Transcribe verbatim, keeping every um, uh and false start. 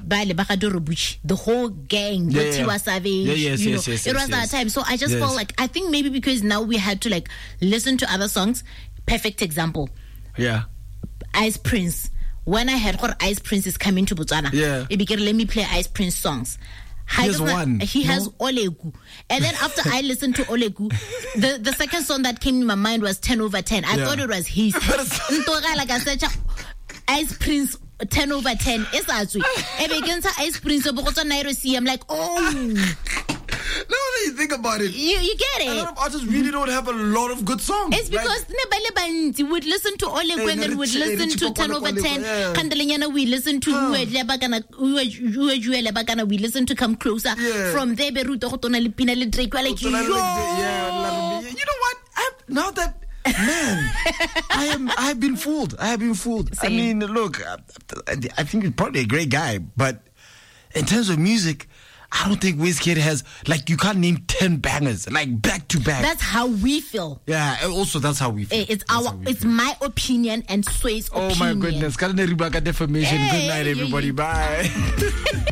Bale Bakadorobuchi, the whole gang, Yeah, with yeah. Tiwa Savage, Yeah, yes, you yes, know, yes, it yes, was yes. that time. So I just Yes. felt like, I think maybe because now we had to like listen to other songs. Perfect example, Yeah. Ice Prince. When I heard what Ice Prince is coming to Botswana, Yeah. it became, let me play Ice Prince songs. He has I don't know- one, He no? has Olegu. And then after I listened to Olegu, the, the second song that came in my mind was ten over ten. I Yeah. thought it was his. Ntoka, like I said, Ice Prince ten over ten. It's actually. It begins Ice Prince. I'm like, oh, Now that you think about it, you, you get a lot it. of artists really don't have a lot of good songs. It's because Like, we would listen to Olegu Hey, and then no, would the- hey, listen the to Chipoko ten over Olegu, ten. yeah. Kandelenyana, we listen to Uwe Lebakana, Uwe Uwe Uwe Lebakana, we listen to Come Closer. Yeah. From there, Beruto Hotona Lipina Le Drake. We're like, So like, yo. yeah, you know what? I, now that man, I am. I've been fooled. I have been fooled. Same. I mean, look, I, I think he's probably a great guy, but in terms of music, I don't think Wizkid has, like, you can't name ten bangers like back to back. That's how we feel. Yeah. and Also, that's how we feel. Eh, It's That's our, how we it's feel. my opinion and Sway's Oh opinion. my goodness! Defamation. Hey, Good night, yeah, everybody. yeah. Bye.